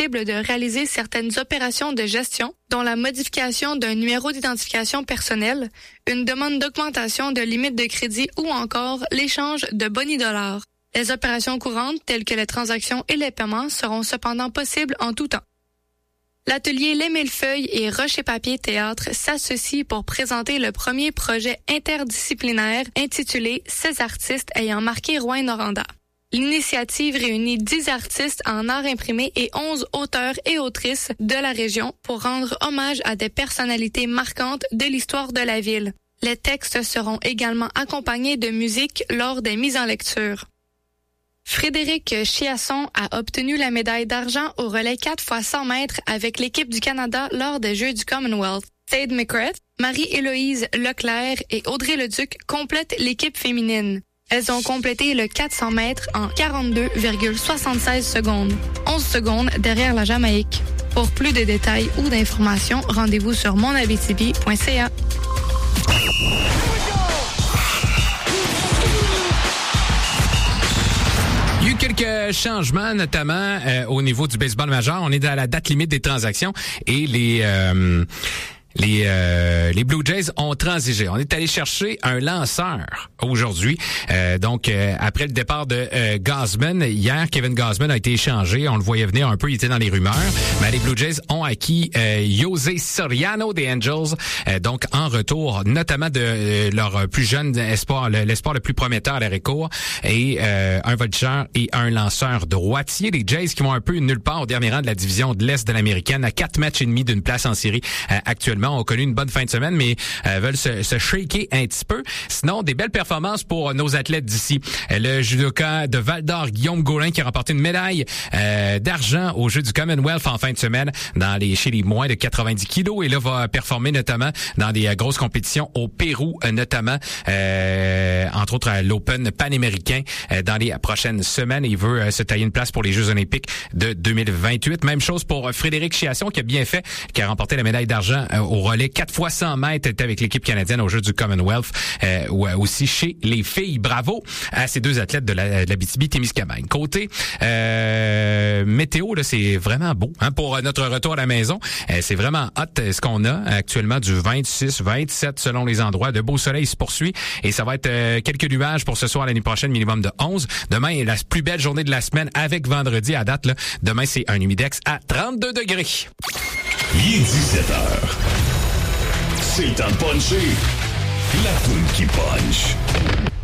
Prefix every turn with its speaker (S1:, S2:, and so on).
S1: possible de réaliser certaines opérations de gestion, dont la modification d'un numéro d'identification personnel, une demande d'augmentation de limite de crédit ou encore l'échange de boni dollars. Les opérations courantes, telles que les transactions et les paiements, seront cependant possibles en tout temps. L'atelier Les Millefeuilles et Rocher Papier Théâtre s'associent pour présenter le premier projet interdisciplinaire intitulé « 16 artistes ayant marqué Rouyn-Noranda ». L'initiative réunit 10 artistes en art imprimé et 11 auteurs et autrices de la région pour rendre hommage à des personnalités marquantes de l'histoire de la ville. Les textes seront également accompagnés de musique lors des mises en lecture. Frédéric Chiasson a obtenu la médaille d'argent au relais 4x100 mètres avec l'équipe du Canada lors des Jeux du Commonwealth. Sade McCrath, Marie-Héloïse Leclerc et Audrey Leduc complètent l'équipe féminine. Elles ont complété le 400 mètres en 42,76 secondes, 11 secondes derrière la Jamaïque. Pour plus de détails ou d'informations, rendez-vous sur monabitibi.ca.
S2: Il y a eu quelques changements, notamment au niveau du baseball majeur. On est dans la date limite des transactions et les Blue Jays ont transigé. On est allé chercher un lanceur aujourd'hui. Après le départ de Gausman, hier, Kevin Gausman a été échangé. On le voyait venir un peu, il était dans les rumeurs. Mais les Blue Jays ont acquis José Soriano des Angels. En retour, notamment de leur plus jeune espoir, l'espoir le plus prometteur à l'arrêt court, et un voltigeur et un lanceur droitier. Les Jays qui vont un peu nulle part au dernier rang de la division de l'Est de l'Américaine, à 4 matchs et demi d'une place en série actuellement. Ont connu une bonne fin de semaine, mais veulent se shaker un petit peu. Sinon, des belles performances pour nos athlètes d'ici. Le judoka de Val-d'Or, Guillaume Gaulin, qui a remporté une médaille d'argent aux Jeux du Commonwealth en fin de semaine chez les moins de 90 kilos. Et là, va performer notamment dans des grosses compétitions au Pérou, notamment, entre autres, à l'Open panaméricain dans les prochaines semaines. Il veut se tailler une place pour les Jeux olympiques de 2028. Même chose pour Frédéric Chiasson, qui a bien fait, qui a remporté la médaille d'argent au relais 4x100 mètres, était avec l'équipe canadienne aux Jeux du Commonwealth, ou aussi chez les filles. Bravo à ces deux athlètes de l'Abitibi-Témiscamingue. Côté météo, là, c'est vraiment beau pour notre retour à la maison. C'est vraiment hot ce qu'on a actuellement, du 26, 27 selon les endroits. De beau soleil se poursuit et ça va être quelques nuages pour ce soir, l'année prochaine, minimum de 11. Demain est la plus belle journée de la semaine avec vendredi à date. Là. Demain, c'est un humidex à 32 degrés.
S3: Il est 17h. C'est le temps de puncher. La toune qui punch.